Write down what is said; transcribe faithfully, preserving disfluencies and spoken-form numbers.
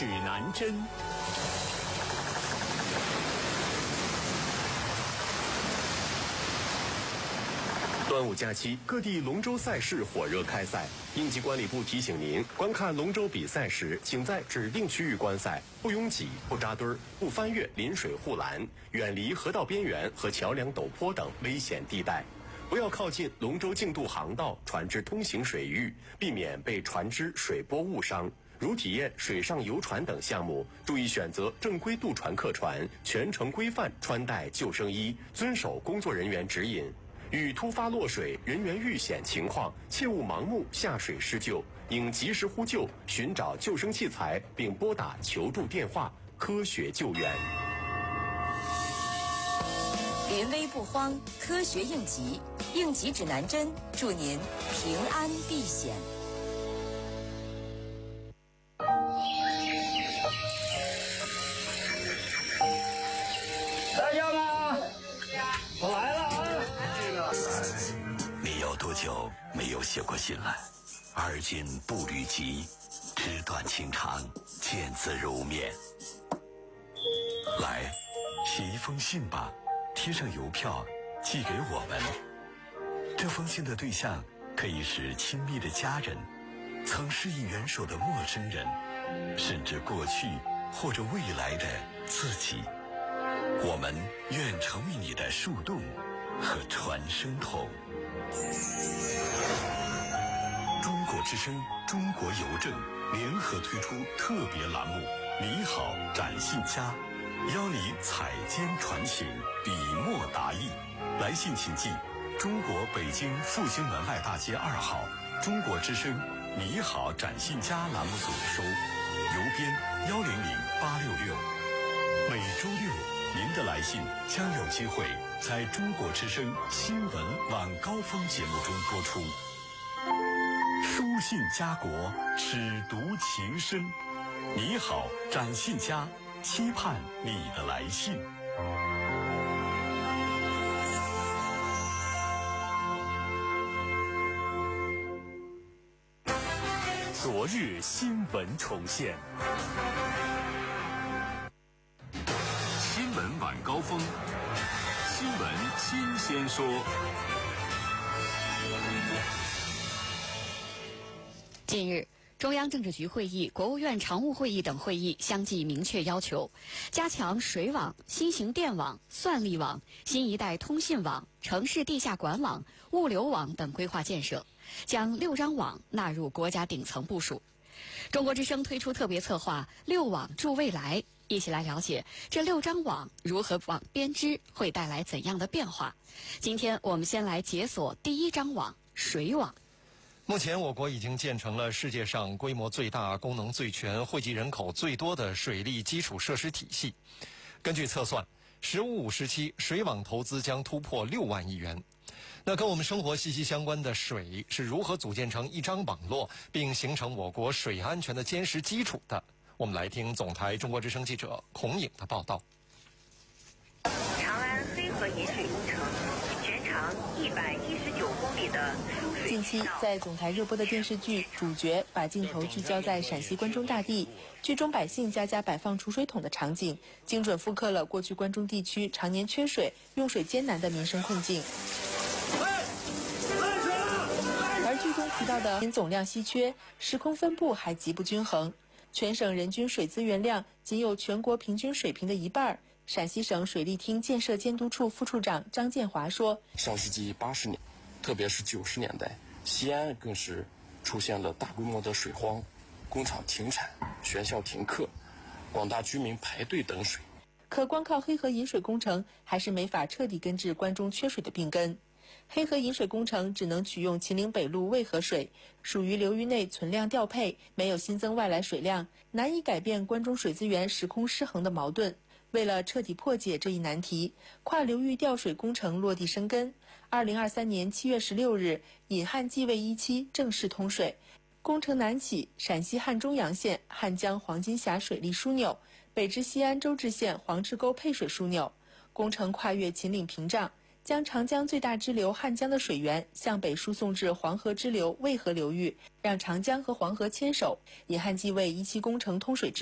指南针。端午假期，各地龙舟赛事火热开赛。应急管理部提醒您，观看龙舟比赛时，请在指定区域观赛，不拥挤、不扎堆儿、不翻越临水护栏，远离河道边缘和桥梁陡坡等危险地带。不要靠近龙舟竞渡航道、船只通行水域，避免被船只水波误伤。如体验水上游船等项目，注意选择正规渡船客船，全程规范穿戴救生衣，遵守工作人员指引。遇突发落水、人员遇险情况，切勿盲目下水施救，应及时呼救，寻找救生器材，并拨打求助电话，科学救援。 临危不慌，科学应急，应急指南针，祝您平安避险。 大家吗？我来了啊！ 你有多久没有写过信了？而今步履急，纸短情长，见字如面。来，写一封信吧，贴上邮票，寄给我们。这封信的对象可以是亲密的家人，曾施以援手的陌生人，甚至过去或者未来的自己。我们愿成为你的树洞和传声筒。中国之声、中国邮政联合推出特别栏目“你好，展信佳”，邀你采笺传情，笔墨达意。来信请寄中国北京复兴门外大街二号中国之声“你好，展信佳”栏目组收，邮编幺零零八六六。每周六，您的来信将有机会在中国之声新闻晚高峰节目中播出。书信家国，尺读情深。你好，展信佳，期盼你的来信。 昨日新闻重现。新闻晚高峰，新闻新鲜说。 近日，中央政治局会议、国务院常务会议等会议相继明确要求，加强水网、新型电网、算力网、新一代通信网、城市地下管网、物流网等规划建设，将六张网纳入国家顶层部署。中国之声推出特别策划“六网助未来”，一起来了解这六张网如何网编织，会带来怎样的变化。今天我们先来解锁第一张网——水网。 目前，我国已经建成了世界上规模最大、功能最全、惠及人口最多的水利基础设施体系。根据测算，“十五五”时期水网投资将突破六万亿元。那跟我们生活息息相关的水是如何组建成一张网络，并形成我国水安全的坚实基础的？我们来听总台中国之声记者孔颖的报道。 长安黑河引水工程，全长一百一十九公里的输水。 近期在总台热播的电视剧《主角》，把镜头聚焦在陕西关中大地，剧中百姓家家摆放储水桶的场景，精准复刻了过去关中地区常年缺水、用水艰难的民生困境。而剧中提到的水总量稀缺，时空分布还极不均衡，全省人均水资源量仅有全国平均水平的一半。陕西省水利厅建设监督处副处长张建华说： 上世纪八十年，特别是九十年代，西安更是出现了大规模的水荒，工厂停产，学校停课，广大居民排队等水。 可光靠黑河引水工程还是没法彻底根治关中缺水的病根。黑河引水工程只能取用秦岭北路渭河水，属于流域内存量调配，没有新增外来水量，难以改变关中水资源时空失衡的矛盾。为了彻底破解这一难题，跨流域调水工程落地生根。二零二三年七月十六日，引汉济渭一期正式通水。工程南起陕西汉中阳县汉江黄金峡水利枢纽，北至西安周至县黄池沟配水枢纽。工程跨越秦岭屏障，将长江最大支流汉江的水源向北输送至黄河支流渭河流域，让长江和黄河牵手。引汉济渭一期工程通水之